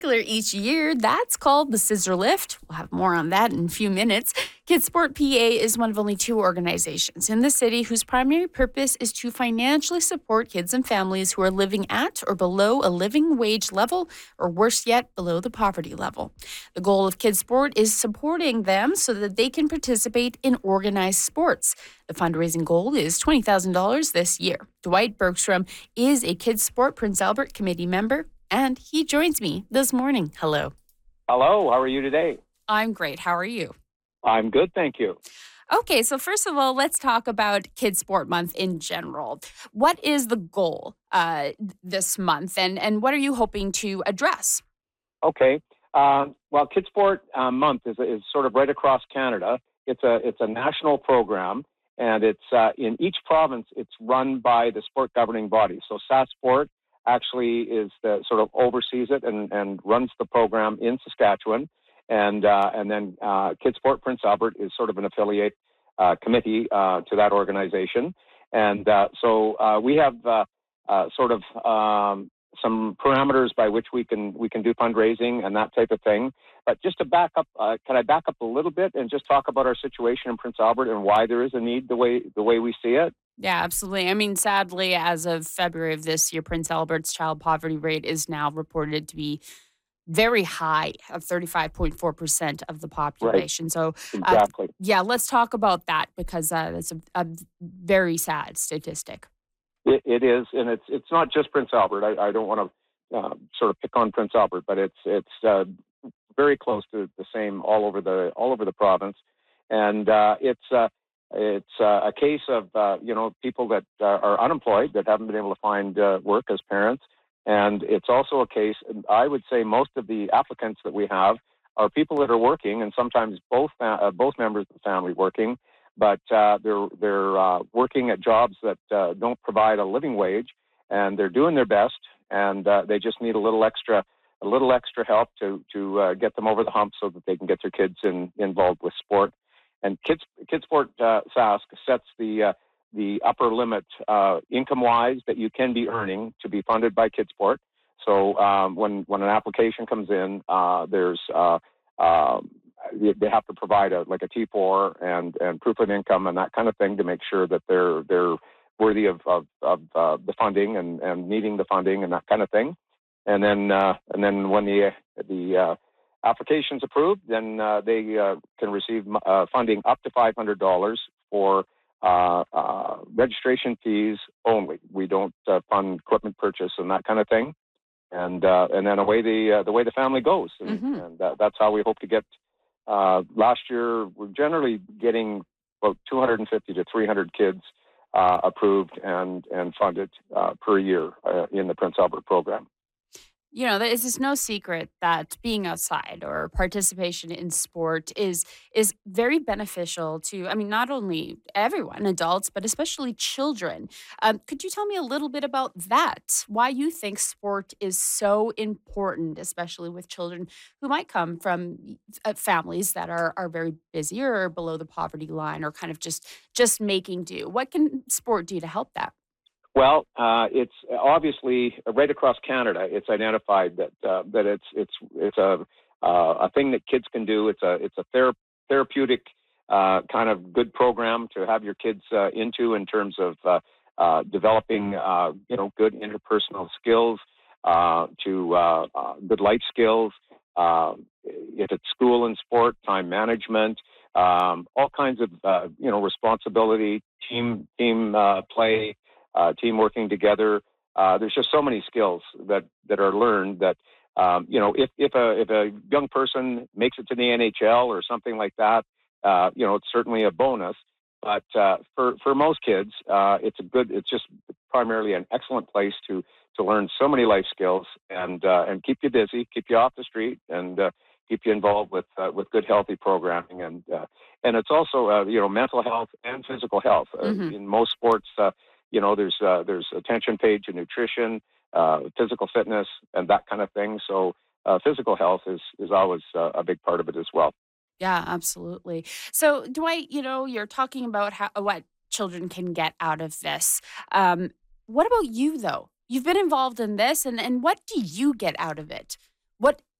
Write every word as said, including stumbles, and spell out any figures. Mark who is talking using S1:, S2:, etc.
S1: Each year. That's called the Scissor Lift. We'll have more on that in a few minutes. Kidsport P A is one of only two organizations in the city whose primary purpose is to financially support kids and families who are living at or below a living wage level, or worse yet, below the poverty level. The goal of Kidsport is supporting them so that they can participate in organized sports. The fundraising goal is twenty thousand dollars this year. Dwight Bergstrom is a Kidsport Prince Albert committee member, and he joins me this morning. Hello.
S2: Hello, how are you today?
S1: I'm great. How are you?
S2: I'm good, thank you.
S1: Okay, so first of all, let's talk about Kids Sport Month in general. What is the goal uh, this month, and, and what are you hoping to address?
S2: Okay, um, well, Kids Sport uh, Month is, is sort of right across Canada. It's a it's a national program, and it's uh, in each province. It's run by the sport governing body. So SaskSport actually is the sort of oversees it and, and runs the program in Saskatchewan. And uh, and then uh, Kidsport Prince Albert is sort of an affiliate uh, committee uh, to that organization. And uh, so uh, we have uh, uh, sort of um, some parameters by which we can we can do fundraising and that type of thing. But just to back up, uh, can I back up a little bit and just talk about our situation in Prince Albert and why there is a need the way the way we see it?
S1: Yeah, absolutely. I mean, sadly, as of February of this year, Prince Albert's child poverty rate is now reported to be very high, of thirty-five point four percent of the
S2: Right,
S1: population. So, uh,
S2: exactly.
S1: yeah, let's talk about that because uh, that's a, a very sad statistic.
S2: It, it is, and it's it's not just Prince Albert. I, I don't want to uh, sort of pick on Prince Albert, but it's it's uh, very close to the same all over the all over the province, and uh, it's uh, it's uh, a case of uh, you know people that uh, are unemployed that haven't been able to find uh, work as parents, and it's also a case. I would say most of the applicants that we have are people that are working, and sometimes both uh, both members of the family working, but uh, they're they're uh, working at jobs that uh, don't provide a living wage, and they're doing their best, and uh, they just need a little extra a little extra help to to uh, get them over the hump so that they can get their kids in, involved with sport. And kids Kidsport uh, Sask sets the uh, the upper limit uh, income wise that you can be earning to be funded by Kidsport. So um, when when an application comes in, uh, there's uh, uh, they have to provide a like a T four and and proof of income and that kind of thing to make sure that they're they're worthy of of, of uh, the funding and, and needing the funding and that kind of thing. And then uh, and then when the the uh, application's approved, then uh, they uh, can receive uh, funding up to five hundred dollars for uh, uh, registration fees only. We don't uh, fund equipment purchase and that kind of thing. And uh, and then away the uh, the way the family goes, and,
S1: hmm
S2: and uh, that's how we hope to get. Uh, last year, we're generally getting about two hundred fifty to three hundred kids uh, approved and and funded uh, per year uh, in the Prince Albert program.
S1: You know, it's just no secret that being outside or participation in sport is is very beneficial to, I mean, not only everyone, adults, but especially children. Um, could you tell me a little bit about that? Why you think sport is so important, especially with children who might come from uh, families that are are very busy or below the poverty line, or kind of just just making do? What can sport do to help that?
S2: Well, uh, it's obviously right across Canada. It's identified that uh, that it's it's it's a uh, a thing that kids can do. It's a it's a thera- therapeutic uh, kind of good program to have your kids uh, into in terms of uh, uh, developing uh, you know good interpersonal skills, uh, to uh, uh, good life skills. Uh, if it's school and sport, time management, um, all kinds of uh, you know responsibility, team team uh, play. Uh, team working together. Uh, there's just so many skills that, that are learned that, um, you know, if, if, a, if a young person makes it to the N H L or something like that, uh, you know, it's certainly a bonus. But uh, for, for most kids, uh, it's a good, it's just primarily an excellent place to, to learn so many life skills and, uh, and keep you busy, keep you off the street, and uh, keep you involved with, uh, with good, healthy programming. And, uh, and it's also, uh, you know, mental health and physical health. Uh,
S1: hmm
S2: in most sports, uh, you know, there's uh, there's attention paid to nutrition, uh, physical fitness, and that kind of thing. So uh, physical health is is always uh, a big part of it as well.
S1: Yeah, absolutely. So, Dwight, you know, you're talking about how what children can get out of this. Um, what about you, though? You've been involved in this, and and what do you get out of it? What